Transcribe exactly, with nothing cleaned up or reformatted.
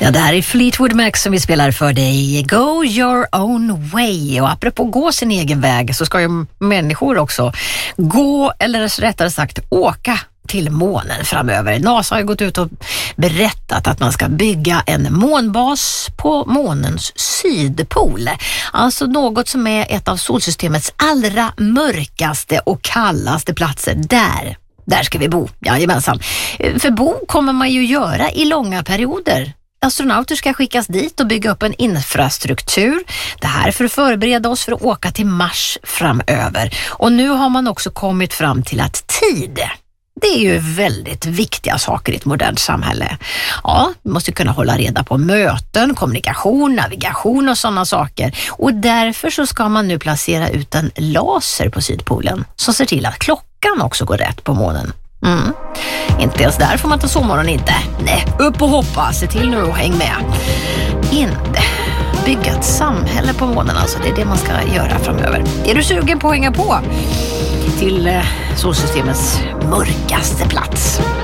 Ja, det här är Fleetwood Mac som vi spelar för dig. Go your own way. Och apropå gå sin egen väg så ska ju människor också gå, eller rättare sagt åka till månen framöver. NASA har gått ut och berättat att man ska bygga en månbas på månens sydpol. Alltså något som är ett av solsystemets allra mörkaste och kallaste platser. Där, där ska vi bo. Jajamensan. För bo kommer man ju göra i långa perioder. Astronauter ska skickas dit och bygga upp en infrastruktur. Det här för att förbereda oss för att åka till Mars framöver. Och nu har man också kommit fram till att tid, det är ju väldigt viktiga saker i ett modernt samhälle. Ja, vi måste kunna hålla reda på möten, kommunikation, navigation och sådana saker. Och därför så ska man nu placera ut en laser på sydpolen som ser till att klockan också går rätt på månen. Mm. Inte ens där får man ta sovmorgon inte. Nej, upp och hoppa, se till nu och häng med. Inte bygga ett samhälle på månen, alltså det är det man ska göra framöver. Är du sugen på att hänga på till solsystemets mörkaste plats?